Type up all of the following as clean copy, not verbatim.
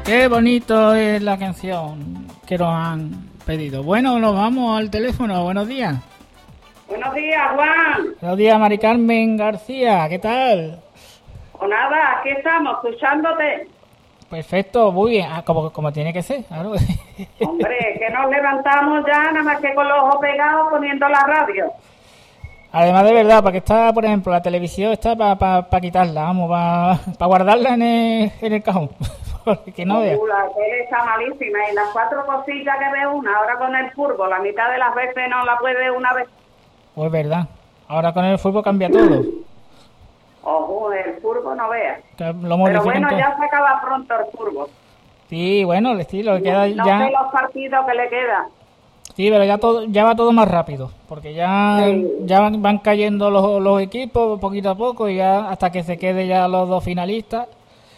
Qué bonito es la canción que nos han pedido. Bueno, nos vamos al teléfono. Buenos días. Buenos días, Juan. Buenos días, Mari Carmen García. ¿Qué tal? O nada, aquí estamos, escuchándote. Perfecto, muy bien. Como tiene que ser, claro. Hombre, que nos levantamos ya, nada más que con los ojos pegados poniendo la radio. Además, de verdad, para que está, por ejemplo, la televisión está para quitarla, vamos, para guardarla en el cajón. Porque no vea. La tele está malísima y las 4 cosillas que ve una, ahora con el fútbol, la mitad de las veces no la puede ver una vez. Pues verdad. Ahora con el fútbol cambia todo. Ojo, el fútbol no veas. Lo Pero modifican bueno, todo. ya se acaba pronto el fútbol. Sí, bueno, el estilo que queda No ya. sé los partidos que le quedan. Sí, pero ya va todo más rápido, porque ya van cayendo los equipos poquito a poco y ya hasta que se quede ya los 2 finalistas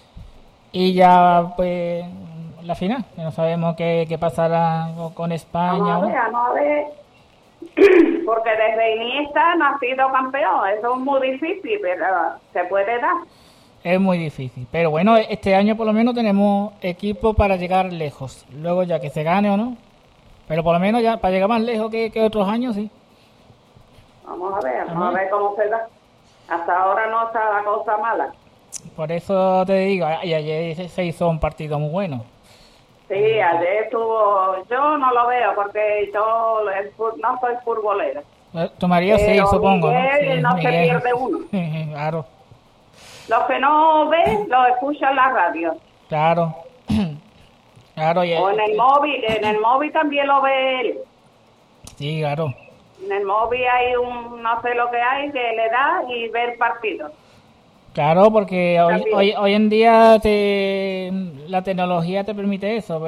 y ya pues la final, que no sabemos qué pasará con España. Vamos a ver, porque desde Iniesta no ha sido campeón, eso es muy difícil, pero se puede dar. Es muy difícil, pero bueno, este año por lo menos tenemos equipo para llegar lejos, luego ya que se gane o no. Pero por lo menos ya para llegar más lejos que otros años, sí. Vamos a ver cómo se da. Hasta ahora no está la cosa mala. Por eso te digo, y ayer se hizo un partido muy bueno. Sí, ayer estuvo... Yo no lo veo porque yo no soy futbolera. Tu marido sí, supongo, Miguel, ¿no? no Sí, se Miguel. pierde uno. Claro. Los que no ven, los escuchan en la radio. Claro. Claro, O en el móvil también lo ve él. Sí, claro. En el móvil hay no sé lo que hay, que le da y ve el partido. Claro, porque hoy en día la tecnología te permite eso.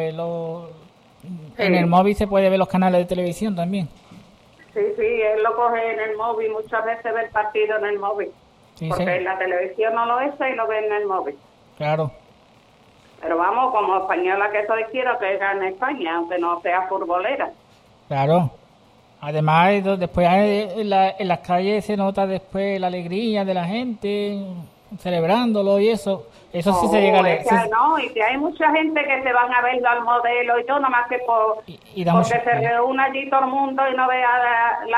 En el móvil se puede ver los canales de televisión también. Sí, él lo coge en el móvil, muchas veces ve el partido en el móvil. Sí, porque sí. en la televisión no lo es y lo ve en el móvil. Claro. Pero vamos, como española que soy, quiero que gane España, aunque no sea futbolera. Claro. Además, después en las calles se nota después la alegría de la gente celebrándolo y eso. Eso sí se llega a leer. No, y que hay mucha gente que se van a verlo al modelo y todo, nada más que Y da porque mucho- se reúne allí todo el mundo y no vea la